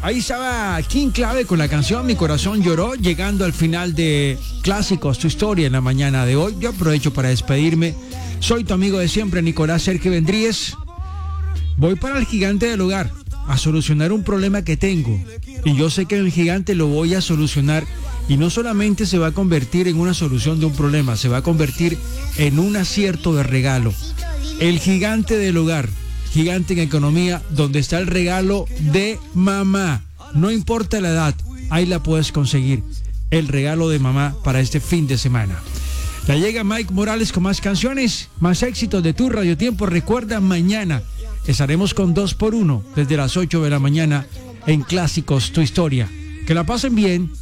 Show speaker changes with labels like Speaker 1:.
Speaker 1: Ahí estaba King Clave con la canción Mi Corazón Lloró, llegando al final de Clásicos, tu historia en la mañana de hoy. Yo aprovecho para despedirme. Soy tu amigo de siempre, Nicolás Sergio Vendríez. Voy para el gigante del hogar a solucionar un problema que tengo. Y yo sé que el gigante lo voy a solucionar. Y no solamente se va a convertir en una solución de un problema, se va a convertir en un acierto de regalo. El gigante del hogar, gigante en economía, donde está el regalo de mamá. No importa la edad, ahí la puedes conseguir. El regalo de mamá para este fin de semana. Ya llega Mike Morales con más canciones, más éxitos de tu Radio Tiempo. Recuerda, mañana estaremos con 2x1 desde las 8 de la mañana en Clásicos, tu historia. Que la pasen bien.